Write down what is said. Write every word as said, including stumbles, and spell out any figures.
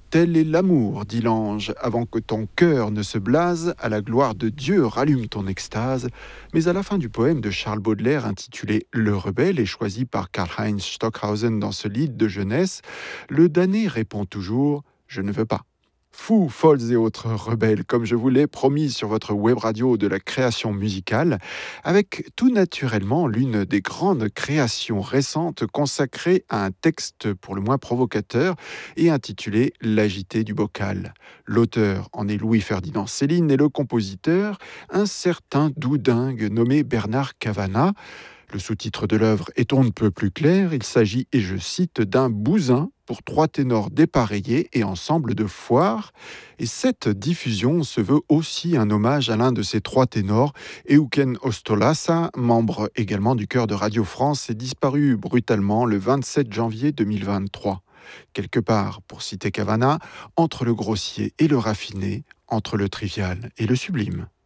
Tel est l'amour, dit l'ange, avant que ton cœur ne se blase, à la gloire de Dieu rallume ton extase. Mais à la fin du poème de Charles Baudelaire intitulé Le Rebelle et choisi par Karl-Heinz Stockhausen dans ce livre de jeunesse, le damné répond toujours « Je ne veux pas ». Fous, folles et autres rebelles, comme je vous l'ai promis sur votre web radio de la création musicale, avec tout naturellement l'une des grandes créations récentes consacrée à un texte pour le moins provocateur et intitulé L'agité du bocal. L'auteur en est Louis-Ferdinand Céline et le compositeur, un certain doudingue nommé Bernard Cavanagh. Le sous-titre de l'œuvre est on ne peut plus clair. Il s'agit, et je cite, d'un bousin pour trois ténors dépareillés et ensemble de foire. Et cette diffusion se veut aussi un hommage à l'un de ces trois ténors, Euken Ostolassa, membre également du chœur de Radio France et disparu brutalement le vingt-sept janvier deux mille vingt-trois. Quelque part, pour citer Cavanagh, entre le grossier et le raffiné, entre le trivial et le sublime.